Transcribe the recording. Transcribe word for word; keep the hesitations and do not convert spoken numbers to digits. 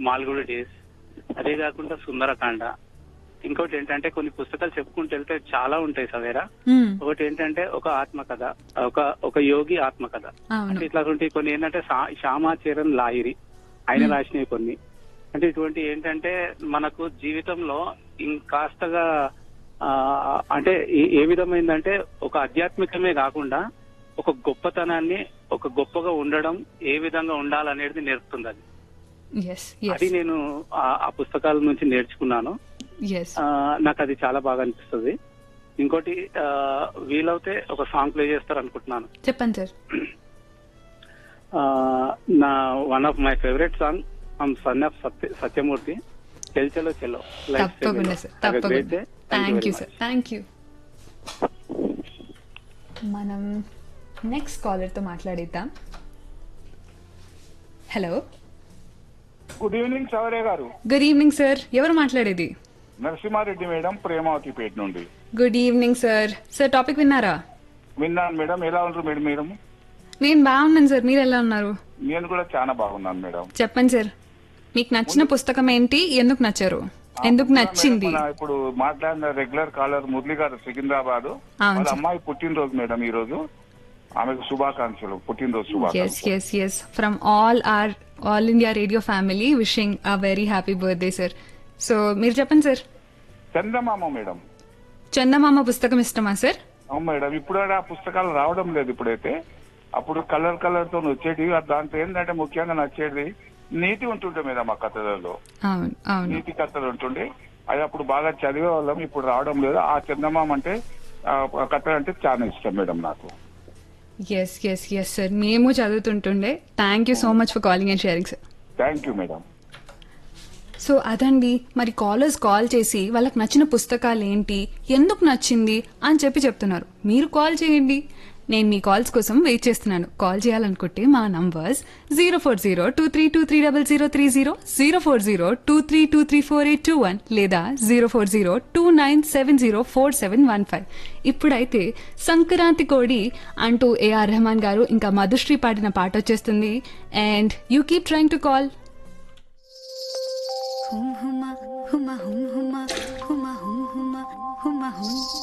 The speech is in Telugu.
మాల్గుడి డేస్, అదే కాకుండా సుందరకాండ. ఇంకోటి ఏంటంటే కొన్ని పుస్తకాలు చెప్పుకుంటూ వెళ్తే చాలా ఉంటాయి సవేరా. మ్మ్. ఒకటి ఏంటంటే ఒక ఆత్మకథ, ఒక ఒక యోగి ఆత్మకథ. అవును. అంటే ఇట్లా ఉంటాయి కొన్ని. ఏంటంటే శా- శ్యామాచరణ్ లాహిరి ఆయన మ్మ్. రాసినవి కొన్ని. అంటే ఇటువంటి ఏంటంటే మనకు జీవితంలో ఇంకాస్తగా ఆ, అంటే ఏ- ఏ విధమైందంటే ఒక ఆధ్యాత్మికమే కాకుండా ఒక గొప్పతనాన్ని, ఒక గొప్పగా ఉండడం ఏ విధంగా ఉండాలనేది నేర్పుతుంది అది. ఎస్ అది ఎస్ నేను ఆ- ఆ పుస్తకాల నుంచి నేర్చుకున్నాను. ఎస్ ఆ, నాకు అది చాలా బాగా అనిపిస్తుంది. ఇంకోటి ఆ, వీలవుతే ఒక సాంగ్ ప్లే చేస్తారు అనుకుంటున్నాను. చెప్పండి సార్. ఆ, నా one of my favourite song from son of సత్య సత్యమూర్తి, చెల్ చలో చెల్లో. తప్పకుండా సార్, తప్పకుండా. Thank you sir, thank you. మనం next కాలర్తో మాట్లాడిద్దాం. Hello, good evening Sourya గారు. Good evening sir. ఎవరు మాట్లాడేది? నరసింహారెడ్డి మేడం, ప్రేమావతిపేట నుండి. Good evening sir. Sir topic విన్నారా? విన్నాను మేడం. ఎలా ఉంటారు మేడం? మేడం నేను బాగున్నాను సార్, మీరు ఎలా ఉన్నారు? నేను కూడా చాలా బాగున్నాను మేడం. చెప్పండి సార్, మీకు నచ్చిన పుస్తకం ఏంటి, ఎందుకు నచ్చారు, ఎందుకు నచ్చింది? మన ఇప్పుడు మాట్లాడిన రెగ్యులర్ కాలర్ మురళి గారు సికింద్రాబాద్, అవును వాళ్ళ సార్. అమ్మాయి పుట్టినరోజు మేడం ఈ రోజు. ఆమెకు శుభాకాంక్షలు, పుట్టినరోజు ఎస్ శుభాకాంక్షలు. Yes yes from all are all India radio family wishing a very happy birthday sir. So మీరు చెప్పండి సార్. చందమామ మేడం. చందమామ పుస్తకం ఇష్టమా సార్? అవును మేడం. ఇప్పుడు ఆ పుస్తకాలు రావడం లేదు ఇప్పుడైతే. అప్పుడు కలర్ కలర్ తో వచ్చేటివి. దాంట్లో ఏంటంటే ముఖ్యంగా నచ్చేది నీతి ఉంటుండే మేడం ఆ కథలలో. అవును అవును. నీతి కథలు ఉంటుండే. అది అప్పుడు బాగా చదివే వాళ్ళం, ఇప్పుడు రావడం లేదు. ఆ చందమామ అంటే ఆ కథ అంటే చాలా ఇష్టం మేడం నాకు. ఎస్ ఎస్ ఎస్ సార్, మేము చదువుతుంటుండే. Thank you so much for calling and sharing sir. Thank you madam. So అదండి, మరి కాలర్స్ కాల్ చేసి వాళ్ళకి నచ్చిన పుస్తకాలు ఏంటి, ఎందుకు నచ్చింది అని చెప్పి చెప్తున్నారు. మీరు కాల్ చేయండి, నేను మీ కాల్స్ కోసం వెయిట్ చేస్తున్నాను. కాల్ చేయాలనుకుంటే మా numbers zero four zero two three two three double zero three zero, zero four zero two three two three four eight two one లేదా zero four zero two nine seven zero four seven one five. ఇప్పుడైతే సంక్రాంతి కోడి అంటూ ఏఆర్ రెహమాన్ గారు ఇంకా మధుశ్రీ పాడిన పాట వచ్చేస్తుంది. And you keep trying to call. hum huma huma hum huma huma hum huma huma hum